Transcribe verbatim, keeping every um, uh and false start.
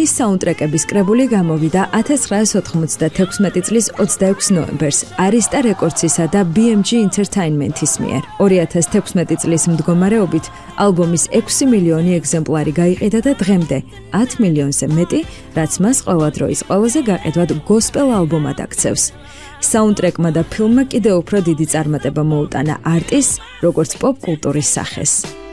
ფილმის საუნდტრეკების კრებული გამოვიდა ათას ცხრაას ოთხმოცდათექვსმეტი წლის ოცდაექვსი ნოემბერს Arista Records-ისა და B M G Entertainment-ის მიერ. ორი ათას თექვსმეტი წლის მდგომარეობით ალბომის ექვსი მილიონი ეგზემპლარი გაიყიდა და დღემდე ათ მილიონზე მეტი, რაც მას ყველა დროის ყველაზე გაყიდვად გოსპელ ალბომად აქცევს. საუნდტრეკმა და ფილმმა კიდევ უფრო დიდი წარმატება მოუტანა არტის, როგორც პოპ კულტურის სახეს.